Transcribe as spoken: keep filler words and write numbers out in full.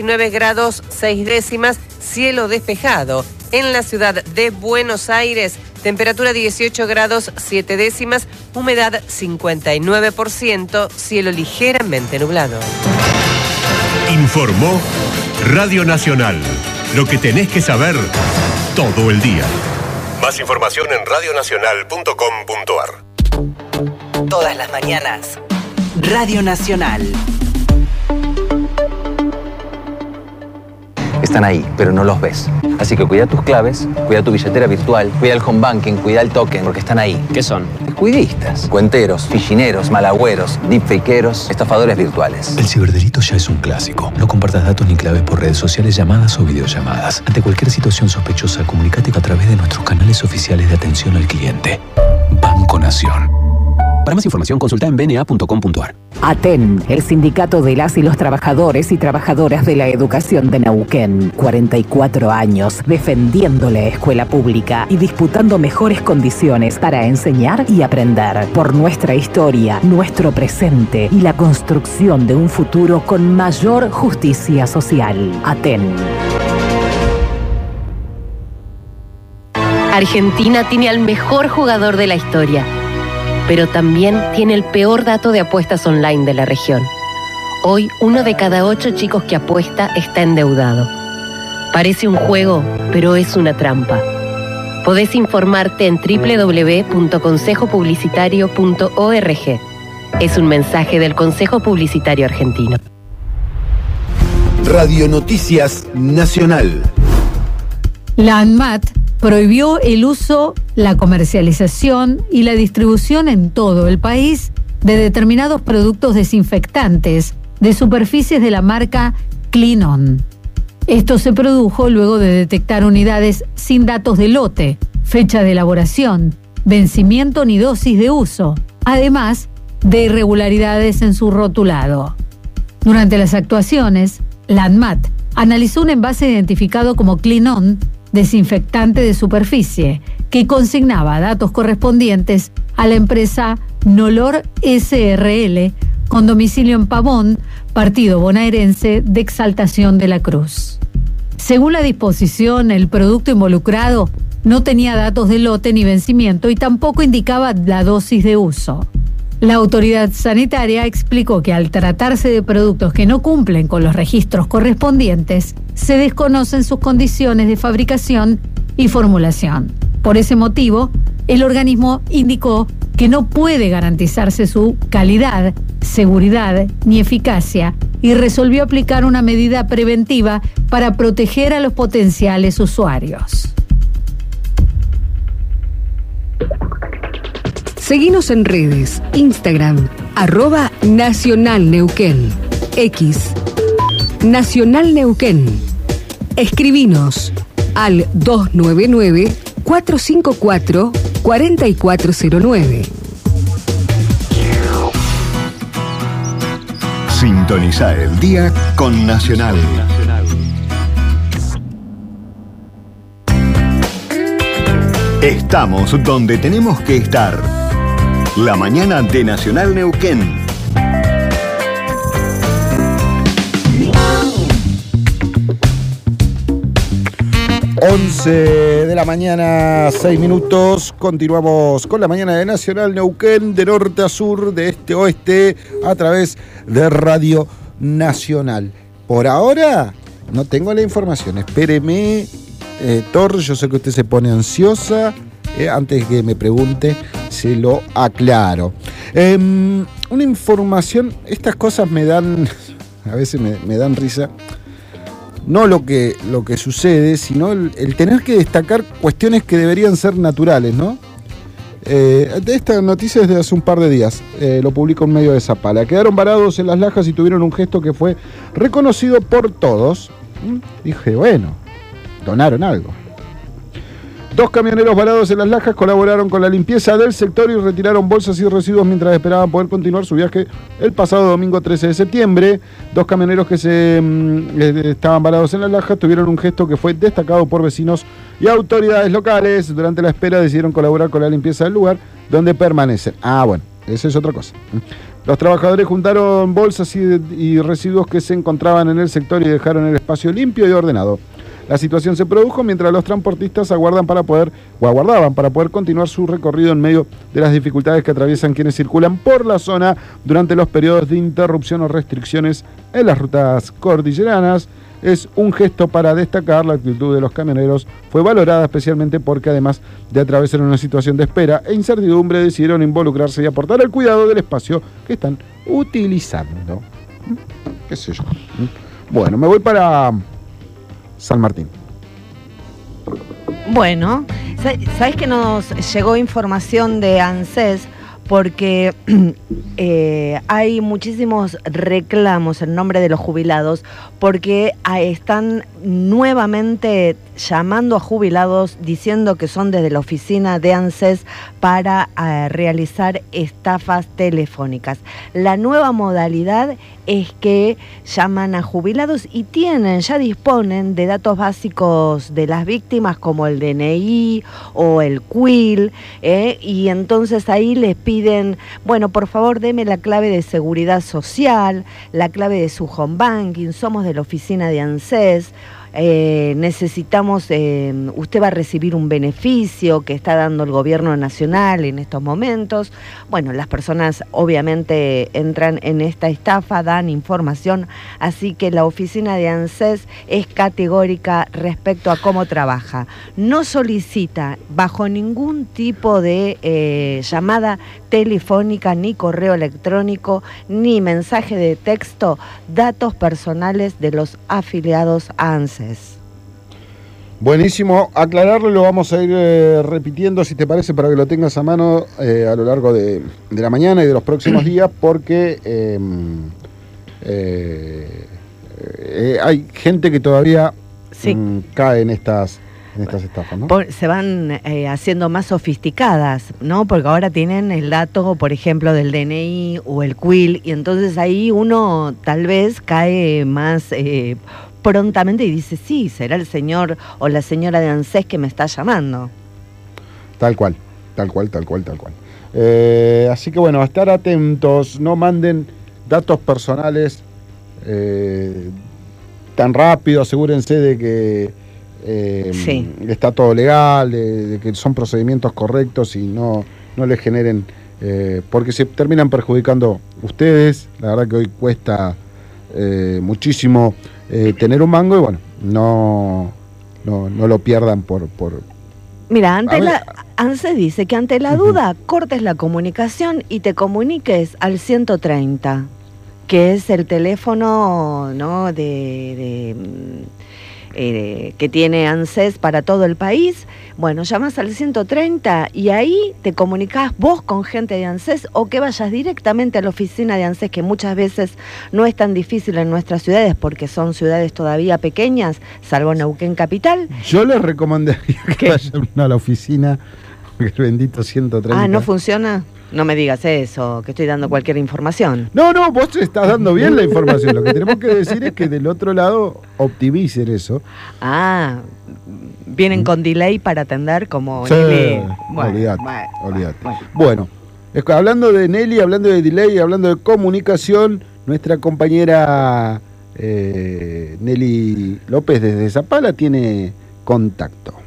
diecinueve grados seis décimas, cielo despejado. En la ciudad de Buenos Aires, temperatura dieciocho grados siete décimas, humedad cincuenta y nueve por ciento, cielo ligeramente nublado. Informó Radio Nacional. Lo que tenés que saber todo el día. Más información en radio nacional punto com punto a r. Todas las mañanas, Radio Nacional. Están ahí, pero no los ves. Así que cuida tus claves, cuida tu billetera virtual, cuida el home banking, cuida el token, porque están ahí. ¿Qué son? Descuidistas, cuenteros, fichineros, malagüeros, deepfakeros, estafadores virtuales. El ciberdelito ya es un clásico. No compartas datos ni claves por redes sociales, llamadas o videollamadas. Ante cualquier situación sospechosa, comunícate a través de nuestros canales oficiales de atención al cliente. Banco Nación. Para más información, consulta en b n a punto com punto a r. ATEN, el sindicato de las y los trabajadores y trabajadoras de la educación de Neuquén. cuarenta y cuatro años defendiendo la escuela pública y disputando mejores condiciones para enseñar y aprender. Por nuestra historia, nuestro presente y la construcción de un futuro con mayor justicia social. ATEN. Argentina tiene al mejor jugador de la historia, pero también tiene el peor dato de apuestas online de la región. Hoy, uno de cada ocho chicos que apuesta está endeudado. Parece un juego, pero es una trampa. Podés informarte en doble u doble u doble u punto consejo publicitario punto org. Es un mensaje del Consejo Publicitario Argentino. Radio Noticias Nacional. La ANMAT prohibió el uso, la comercialización y la distribución en todo el país de determinados productos desinfectantes de superficies de la marca Clean On. Esto se produjo luego de detectar unidades sin datos de lote, fecha de elaboración, vencimiento ni dosis de uso, además de irregularidades en su rotulado. Durante las actuaciones, la ANMAT analizó un envase identificado como Clean On, desinfectante de superficie, que consignaba datos correspondientes a la empresa Nolor S R L, con domicilio en Pavón, partido bonaerense de Exaltación de la Cruz. Según la disposición, el producto involucrado no tenía datos de lote ni vencimiento y tampoco indicaba la dosis de uso. La autoridad sanitaria explicó que al tratarse de productos que no cumplen con los registros correspondientes, se desconocen sus condiciones de fabricación y formulación. Por ese motivo, el organismo indicó que no puede garantizarse su calidad, seguridad ni eficacia y resolvió aplicar una medida preventiva para proteger a los potenciales usuarios. Seguinos en redes, Instagram, arroba Nacional Neuquén, X, Nacional Neuquén. Escribinos al dos nueve nueve, cuatro cinco cuatro, cuatro cuatro cero nueve. Sintoniza el día con Nacional. Estamos donde tenemos que estar. La mañana de Nacional Neuquén. once de la mañana, seis minutos. Continuamos con la mañana de Nacional Neuquén, de norte a sur, de este a oeste, a través de Radio Nacional. Por ahora no tengo la información. Espéreme, eh, Thor, yo sé que usted se pone ansiosa. Eh, antes que me pregunte, se lo aclaro. Eh, una información, estas cosas me dan, a veces me, me dan risa. No lo que, lo que sucede, sino el, el tener que destacar cuestiones que deberían ser naturales, ¿no? Eh, esta noticia es de hace un par de días, eh, lo publica un medio de Zapala. Quedaron varados en las lajas y tuvieron un gesto que fue reconocido por todos. ¿Mm? Dije, bueno, donaron algo. Dos camioneros varados en las lajas colaboraron con la limpieza del sector y retiraron bolsas y residuos mientras esperaban poder continuar su viaje el pasado domingo trece de septiembre. Dos camioneros que se eh, estaban varados en las lajas tuvieron un gesto que fue destacado por vecinos y autoridades locales. Durante la espera decidieron colaborar con la limpieza del lugar donde permanecen. Ah, bueno, esa es otra cosa. Los trabajadores juntaron bolsas y, y residuos que se encontraban en el sector y dejaron el espacio limpio y ordenado. La situación se produjo mientras los transportistas aguardan para poder, o aguardaban para poder continuar su recorrido en medio de las dificultades que atraviesan quienes circulan por la zona durante los periodos de interrupción o restricciones en las rutas cordilleranas. Es un gesto para destacar. La actitud de los camioneros fue valorada especialmente porque, además de atravesar una situación de espera e incertidumbre, decidieron involucrarse y aportar al cuidado del espacio que están utilizando. ¿Qué sé yo? Bueno, me voy para San Martín. Bueno, ¿sabes que nos llegó información de ANSES? Porque eh, hay muchísimos reclamos en nombre de los jubilados, porque están nuevamente llamando a jubilados diciendo que son desde la oficina de ANSES para eh, realizar estafas telefónicas. La nueva modalidad es que llaman a jubilados y tienen, ya disponen de datos básicos de las víctimas como el D N I o el Q I L, eh, y entonces ahí les piden, bueno, por favor deme la clave de seguridad social, la clave de su home banking, somos de la oficina de ANSES. Eh, necesitamos, eh, usted va a recibir un beneficio que está dando el gobierno nacional en estos momentos. Bueno, las personas obviamente entran en esta estafa, dan información, así que la oficina de ANSES es categórica respecto a cómo trabaja. No solicita bajo ningún tipo de eh, llamada telefónica, ni correo electrónico, ni mensaje de texto, datos personales de los afiliados a ANSES. Buenísimo, aclararlo, lo vamos a ir eh, repitiendo, si te parece, para que lo tengas a mano eh, a lo largo de, de la mañana y de los próximos días, porque eh, eh, eh, hay gente que todavía sí. mm, cae en estas, en estas estafas, ¿no? Por, se van eh, haciendo más sofisticadas, ¿no? Porque ahora tienen el dato, por ejemplo, del D N I o el Q I L, y entonces ahí uno tal vez cae más Eh, prontamente y dice, sí, será el señor o la señora de ANSES que me está llamando. Tal cual, tal cual, tal cual, tal cual. Eh, así que bueno, a estar atentos, no manden datos personales eh, tan rápido, asegúrense de que eh, sí. está todo legal, de, de que son procedimientos correctos y no, no les generen, eh, porque se terminan perjudicando ustedes. La verdad que hoy cuesta eh, muchísimo Eh, tener un mango y bueno, no, no, no lo pierdan por... por... Mira, ante la, ANSES dice que ante la duda uh-huh. cortes la comunicación y te comuniques al ciento treinta, que es el teléfono, ¿no? de... de Eh, que tiene ANSES para todo el país. Bueno, llamas al ciento treinta y ahí te comunicás vos con gente de ANSES, o que vayas directamente a la oficina de ANSES, que muchas veces no es tan difícil en nuestras ciudades porque son ciudades todavía pequeñas, salvo Neuquén capital. Yo les recomendaría que ¿Qué? vayan a la oficina, porque el bendito ciento treinta. Ah, ¿no funciona? No me digas eso, que estoy dando cualquier información. No, no, vos estás dando bien la información. Lo que tenemos que decir es que del otro lado optimicen eso. Ah, vienen ¿Mm? con delay para atender como sí, Nelly. Bueno, olvidate, bueno, olvidate. Bueno, bueno, hablando de Nelly, hablando de delay, hablando de comunicación, nuestra compañera eh, Nelly López desde Zapala tiene contacto.